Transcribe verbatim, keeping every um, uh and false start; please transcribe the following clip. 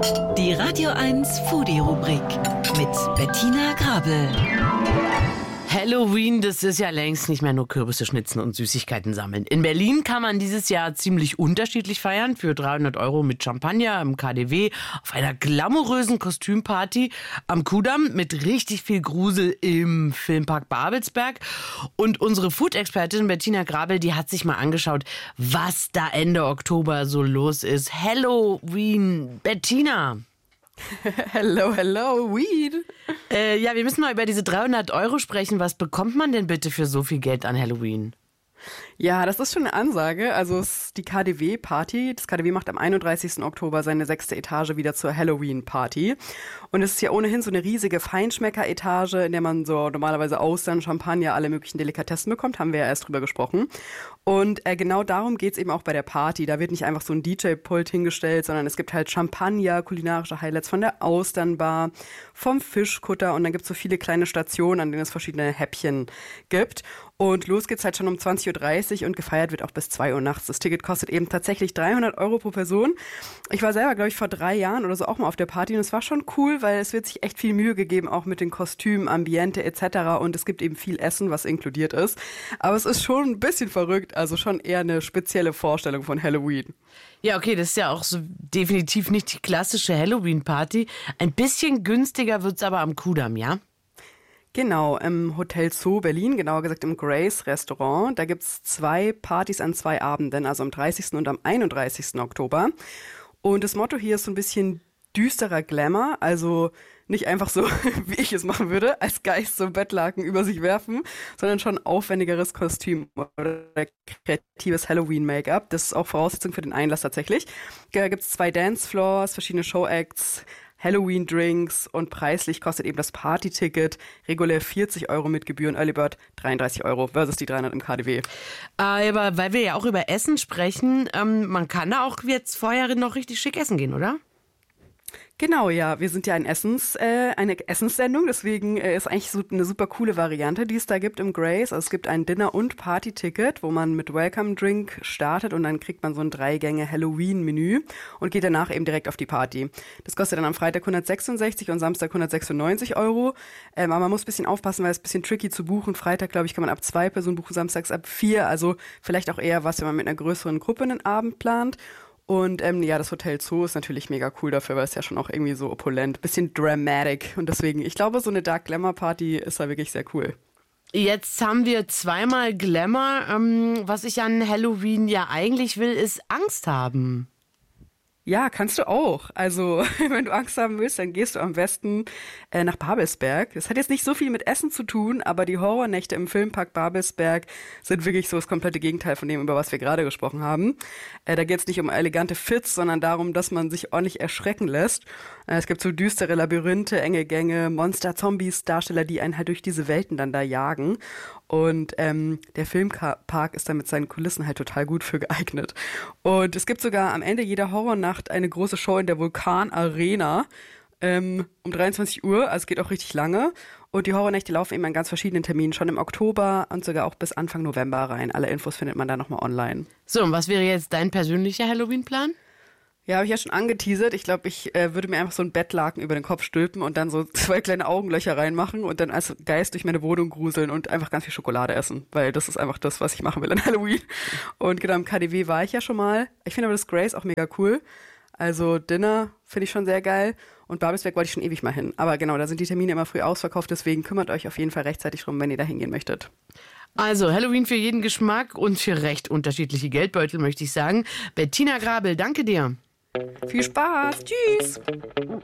Die Radio eins Foodie-Rubrik mit Bettina Grabel. Halloween, das ist ja längst nicht mehr nur Kürbisse schnitzen und Süßigkeiten sammeln. In Berlin kann man dieses Jahr ziemlich unterschiedlich feiern. Für dreihundert Euro mit Champagner im K D W, auf einer glamourösen Kostümparty am Kudamm mit richtig viel Grusel im Filmpark Babelsberg. Und unsere Food-Expertin Bettina Grabel, die hat sich mal angeschaut, was da Ende Oktober so los ist. Halloween, Bettina. Hello, hello, Weed. Äh, ja, wir müssen mal über diese dreihundert Euro sprechen. Was bekommt man denn bitte für so viel Geld an Halloween? Ja, das ist schon eine Ansage. Also es ist die K D W-Party. Das K D W macht am einunddreißigsten Oktober seine sechste Etage wieder zur Halloween-Party. Und es ist ja ohnehin so eine riesige Feinschmecker-Etage, in der man so normalerweise Austern, Champagner, alle möglichen Delikatessen bekommt. Haben wir ja erst drüber gesprochen. Und äh, genau darum geht's eben auch bei der Party. Da wird nicht einfach so ein D J-Pult hingestellt, sondern es gibt halt Champagner, kulinarische Highlights von der Austernbar, vom Fischkutter. Und dann gibt's so viele kleine Stationen, an denen es verschiedene Häppchen gibt. Und los geht's halt schon um zwanzig Uhr dreißig und gefeiert wird auch bis zwei Uhr nachts. Das Ticket kostet eben tatsächlich dreihundert Euro pro Person. Ich war selber, glaube ich, vor drei Jahren oder so auch mal auf der Party und es war schon cool, weil es wird sich echt viel Mühe gegeben, auch mit den Kostümen, Ambiente et cetera. Und es gibt eben viel Essen, was inkludiert ist. Aber es ist schon ein bisschen verrückt, also schon eher eine spezielle Vorstellung von Halloween. Ja, okay, das ist ja auch so definitiv nicht die klassische Halloween-Party. Ein bisschen günstiger wird's aber am Kudamm, ja? Genau, im Hotel Zoo Berlin, genauer gesagt im Grace Restaurant. Da gibt's zwei Partys an zwei Abenden, also am dreißigsten und am einunddreißigsten Oktober. Und das Motto hier ist so ein bisschen düsterer Glamour, also nicht einfach so, wie ich es machen würde, als Geist so Bettlaken über sich werfen, sondern schon aufwendigeres Kostüm oder kreatives Halloween-Make-up. Das ist auch Voraussetzung für den Einlass tatsächlich. Da gibt's zwei Dancefloors, verschiedene Showacts, Halloween-Drinks und preislich kostet eben das Party-Ticket regulär vierzig Euro mit Gebühren, Early Bird dreiunddreißig Euro versus die dreihundert im K D W. Aber weil wir ja auch über Essen sprechen, ähm, man kann da auch jetzt vorher noch richtig schick essen gehen, oder? Genau, ja. Wir sind ja ein Essens, äh, eine Essenssendung, deswegen äh, ist eigentlich so eine super coole Variante, die es da gibt im Grace. Also es gibt ein Dinner- und Party-Ticket, wo man mit Welcome-Drink startet und dann kriegt man so ein Drei-Gänge-Halloween-Menü und geht danach eben direkt auf die Party. Das kostet dann am Freitag hundertsechsundsechzig und Samstag hundertsechsundneunzig Euro. Ähm, aber man muss ein bisschen aufpassen, weil es ein bisschen tricky zu buchen. Freitag, glaube ich, kann man ab zwei Personen buchen, samstags ab vier. Also vielleicht auch eher was, wenn man mit einer größeren Gruppe einen Abend plant. Und ähm, ja, das Hotel Zoo ist natürlich mega cool dafür, weil es ja schon auch irgendwie so opulent, bisschen dramatic. Und deswegen, ich glaube, so eine Dark Glamour Party ist da wirklich sehr cool. Jetzt haben wir zweimal Glamour. Ähm, was ich an Halloween ja eigentlich will, ist Angst haben. Ja, kannst du auch. Also, wenn du Angst haben willst, dann gehst du am besten äh, nach Babelsberg. Das hat jetzt nicht so viel mit Essen zu tun, aber die Horrornächte im Filmpark Babelsberg sind wirklich so das komplette Gegenteil von dem, über was wir gerade gesprochen haben. Äh, da geht es nicht um elegante Fits, sondern darum, dass man sich ordentlich erschrecken lässt. Äh, es gibt so düstere Labyrinthe, enge Gänge, Monster, Zombies, Darsteller, die einen halt durch diese Welten dann da jagen. Und ähm, der Filmpark ist da mit seinen Kulissen halt total gut für geeignet. Und es gibt sogar am Ende jeder Horrornacht eine große Show in der Vulkan Arena ähm, um dreiundzwanzig Uhr. Also es geht auch richtig lange. Und die Horrornächte laufen eben an ganz verschiedenen Terminen, schon im Oktober und sogar auch bis Anfang November rein. Alle Infos findet man da nochmal online. So, und was wäre jetzt dein persönlicher Halloween-Plan? Ja, habe ich ja schon angeteasert. Ich glaube, ich äh, würde mir einfach so ein Bettlaken über den Kopf stülpen und dann so zwei kleine Augenlöcher reinmachen und dann als Geist durch meine Wohnung gruseln und einfach ganz viel Schokolade essen, weil das ist einfach das, was ich machen will an Halloween. Und genau, im K D W war ich ja schon mal. Ich finde aber das Grace auch mega cool. Also Dinner finde ich schon sehr geil und Babelsberg wollte ich schon ewig mal hin. Aber genau, da sind die Termine immer früh ausverkauft, deswegen kümmert euch auf jeden Fall rechtzeitig drum, wenn ihr da hingehen möchtet. Also Halloween für jeden Geschmack und für recht unterschiedliche Geldbeutel, möchte ich sagen. Bettina Grabel, danke dir. Viel Spaß. Tschüss.